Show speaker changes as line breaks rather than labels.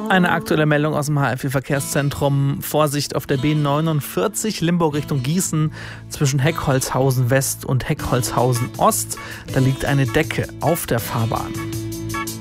Eine aktuelle Meldung aus dem HFW-Verkehrszentrum. Vorsicht auf der B49 Limburg Richtung Gießen zwischen Heckholzhausen West und Heckholzhausen Ost. Da liegt eine Decke auf der Fahrbahn.